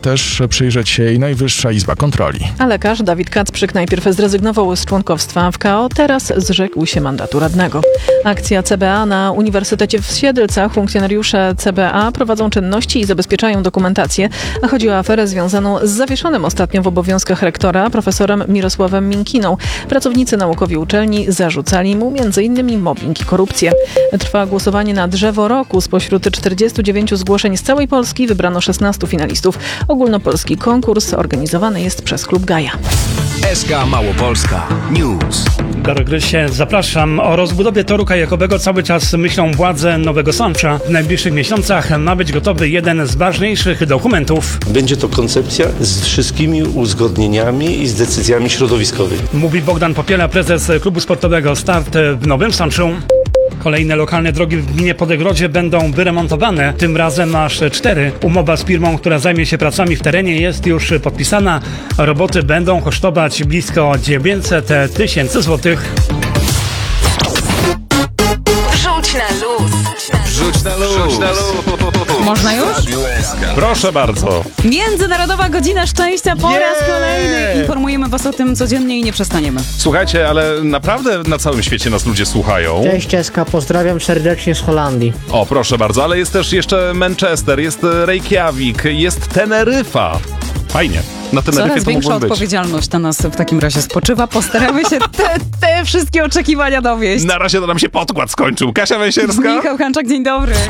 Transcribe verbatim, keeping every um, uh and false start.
też przyjrzeć się jej Najwyższa Izba Kontroli. A lekarz Dawid Kacprzyk najpierw zrezygnował z członkostwa w K O, teraz zrzekł się mandatu radnego. Akcja C B A na Uniwersytecie w Siedlcach. Funkcjonariusze C B A prowadzą czynności i zabezpieczają dokumentację. A chodzi o aferę związaną z zawieszonym ostatnio w obowiązkach rektora profesorem Mirosławem Minkiną. Pracownicy naukowi uczelni zarzucali mu między innymi mobbing i korupcję. Trwa głosowanie na drzewo roku. Spośród czterdziestu dziewięciu zgłoszeń z całej Polski wybrano szesnastu finalistów. Ogólnopolski konkurs organizowany jest przez Klub Gaja. S K Małopolska News. Darek Grysie, zapraszam. O rozbudowie toru kajakowego cały czas myślą władze Nowego Sącza. W najbliższych miesiącach ma być gotowy jeden z ważniejszych dokumentów. Będzie to koncepcja z wszystkimi uzgodnieniami i z decyzjami środowiskowymi. Mówi Bogdan Popiela, prezes klubu sportowego Start w Nowym Sączu. Kolejne lokalne drogi w gminie Podegrodzie będą wyremontowane, tym razem aż cztery. Umowa z firmą, która zajmie się pracami w terenie, jest już podpisana. Roboty będą kosztować blisko dziewięćset tysięcy złotych. Wrzuć na luz. Rzuć na luz. Rzuć na luz. Można już? Proszę bardzo. Międzynarodowa Godzina Szczęścia po raz kolejny. Informujemy was o tym codziennie i nie przestaniemy. Słuchajcie, ale naprawdę na całym świecie nas ludzie słuchają. Cześć Czeska, pozdrawiam serdecznie z Holandii. O, proszę bardzo, ale jest też jeszcze Manchester, jest Reykjavik, jest Teneryfa. Fajnie. Na Teneryfie Coraz to większa mogło być. odpowiedzialność na nas w takim razie spoczywa. Postaramy się te, te wszystkie oczekiwania dowieść. Na razie to nam się podkład skończył. Kasia Węsierska. Michał Hanczak, dzień dobry.